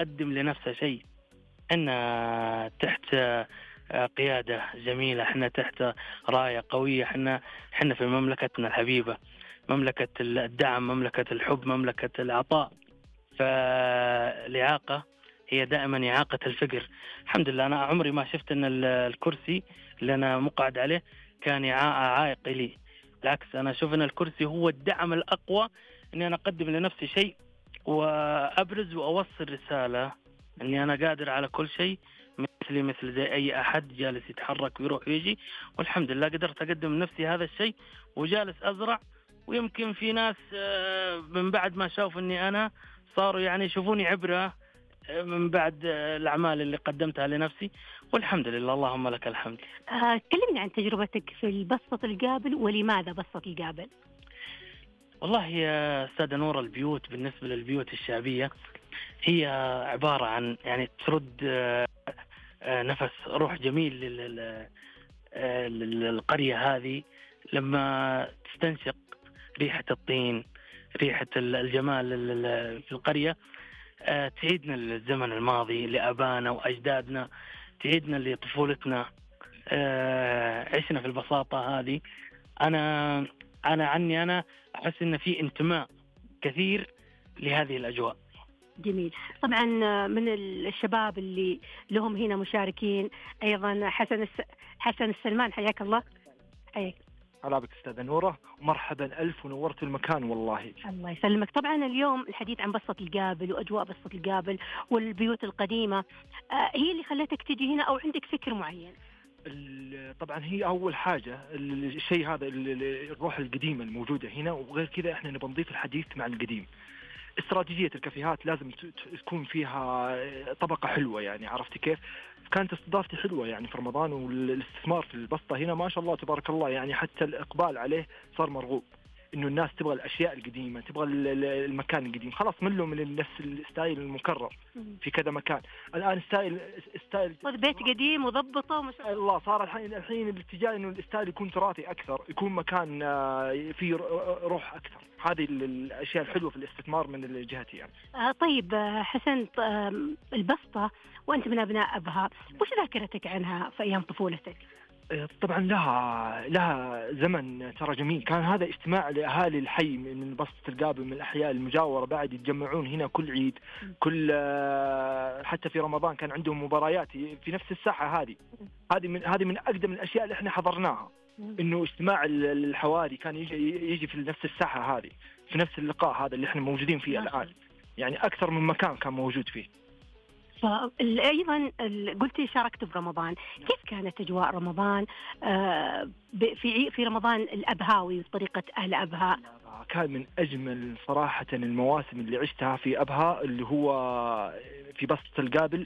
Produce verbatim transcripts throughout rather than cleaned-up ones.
يقدم لنفسه شيء. احنا تحت قيادة جميلة، احنا تحت راية قوية، احنا احنا في مملكتنا الحبيبة، مملكة الدعم، مملكة الحب، مملكة العطاء. فالإعاقة هي دائما إعاقة الفقر. الحمد لله أنا عمري ما شفت أن الكرسي اللي أنا مقعد عليه كان عائق لي، بالعكس أنا أشوف أن الكرسي هو الدعم الأقوى أني أنا أقدم لنفسي شيء وأبرز وأوصل رسالة أني أنا قادر على كل شيء، مثلي مثل زي أي أحد جالس يتحرك ويروح ويجي. والحمد لله قدرت أقدم لنفسي هذا الشيء وجالس أزرع. ويمكن في ناس من بعد ما شافوا أني أنا صاروا يعني يشوفوني عبرة من بعد الأعمال اللي قدمتها لنفسي، والحمد لله اللهم لك الحمد. آه، كلمني عن تجربتك في البسطة القابل، ولماذا بسطة القابل؟ والله يا أستاذة نور، البيوت بالنسبة للبيوت الشعبية هي عبارة عن يعني ترد نفس روح جميل للقرية هذه لما تستنشق ريحة الطين، ريحة الجمال في القرية، تعيدنا للزمن الماضي لأبانا وأجدادنا، تعيدنا لطفولتنا، عشنا في البساطة هذه. أنا أنا عني أنا أحس إن في انتماء كثير لهذه الأجواء. جميل. طبعا من الشباب اللي لهم هنا مشاركين أيضا حسن الس... حسن السلمان، حياك الله. حياك. هلا بك أستاذة نورة، ومرحبا ألف ونورت المكان والله. الله يسلمك. طبعا اليوم الحديث عن بسطة القابل وأجواء بسطة القابل والبيوت القديمة، آه هي اللي خلتك تجي هنا أو عندك فكر معين؟ طبعا هي أول حاجة الشيء هذا الروح القديمة الموجودة هنا، وغير كذا إحنا نبغى نضيف الحديث مع القديم. استراتيجية الكافيهات لازم تكون فيها طبقة حلوة، يعني عرفتي كيف؟ كانت استضافتي حلوة يعني في رمضان، والاستثمار في البسطة هنا ما شاء الله تبارك الله، يعني حتى الإقبال عليه صار مرغوب، إنه الناس تبغى الأشياء القديمة، تبغى المكان القديم، خلاص ملوا من نفس الستايل المكرر في كذا مكان. الآن ستايل ستايل بيت قديم وضبطه وما شاء الله، صار الحين الحين الاتجاه إنه الستايل يكون تراثي أكثر، يكون مكان فيه روح أكثر. هذه الأشياء الحلوة في الاستثمار من جهتي يعني. آه طيب حسن، آه البسطة وأنت من أبناء أبها، وش ذاكرتك عنها في أيام طفولتك؟ طبعا لها لها زمن ترى جميل، كان هذا اجتماع لأهالي الحي من بسطة القابل من الأحياء المجاورة، بعد يتجمعون هنا كل عيد، كل حتى في رمضان كان عندهم مباريات في نفس الساحة هذه. هذه من هذه من أقدم الأشياء اللي احنا حضرناها، إنه اجتماع الحواري كان يجي يجي في نفس الساحة هذه، في نفس اللقاء هذا اللي احنا موجودين فيه الآن، يعني أكثر من مكان كان موجود فيه. أيضا قلتي شاركت برمضان، كيف كانت أجواء رمضان في في رمضان الأبهاوي وطريقة أهل أبها؟ كان من أجمل صراحة المواسم اللي عشتها في أبها، اللي هو في بسطة القابل.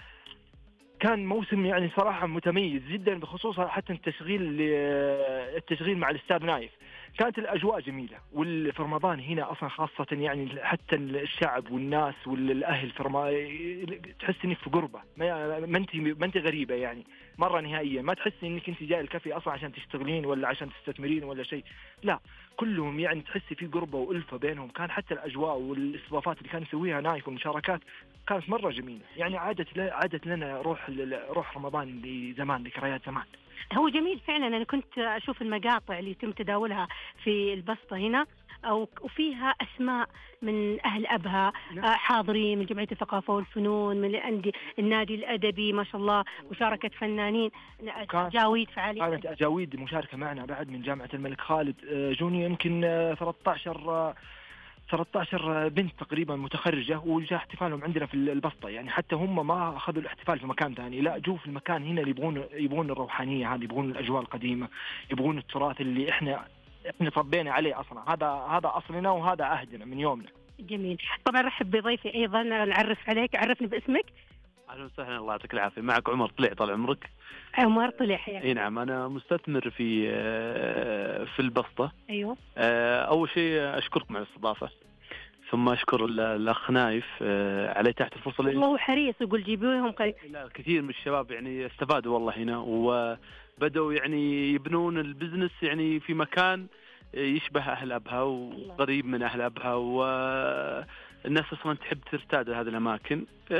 كان موسم يعني صراحة متميز جدا، بخصوص حتى التشغيل التشغيل مع الأستاذ نايف، كانت الأجواء جميلة. وفي رمضان هنا أصلا خاصة يعني حتى الشعب والناس والأهل في رمضان تحس إنك في قربة، ما ما أنت ما أنت غريبة يعني مرة نهائيا، ما تحس إنك أنت جاي الكافي أصلا عشان تشتغلين ولا عشان تستثمرين ولا شيء، لا كلهم يعني تحسي في قربة وألفة بينهم. كان حتى الأجواء والاستضافات اللي كان يسويها نايف والمشاركات كانت مرة جميلة، يعني عادت عادت لنا روح روح رمضان لزمان، ذكريات زمان. هو جميل فعلا. أنا كنت أشوف المقاطع اللي يتم تداولها في البسطة هنا، أو وفيها أسماء من أهل أبها حاضرين، من جمعية الثقافة والفنون، من عندي النادي الأدبي ما شاء الله، مشاركة فنانين، أجاويد فعالية. كانت أجاويد مشاركة معنا بعد من جامعة الملك خالد، جوني يمكن ثلاثة عشر ثلاثة عشر بنت تقريبا متخرجة، وجاء احتفالهم عندنا في البسطة، يعني حتى هم ما أخذوا الاحتفال في مكان ثاني، لا جو في المكان هنا اللي يبغون يبغون الروحانية هذه، يبغون الأجواء القديمة، يبغون التراث اللي إحنا إحنا تربينا عليه أصلا. هذا هذا أصلنا وهذا عهدنا من يومنا. جميل. طبعا رحب بضيفي أيضا، نعرف عليك، عرفني باسمك. أهلا وسهلا، الله يعطيك العافية. معك عمر طلع، طال عمرك. عمر طلع، حياك. اي نعم، أنا مستثمر في في البسطة. أيوه. أول شيء أشكركم على الاستضافة، ثم أشكر الأخ نايف على تحت الفرصة. والله حريص يقول جيبوهم قريب. لا كثير من الشباب يعني استفادوا والله هنا، وبدأوا يعني يبنون البزنس يعني في مكان يشبه أهل أبها وقريب من أهل أبها، والناس أصلا تحب ترتاد هذه الأماكن.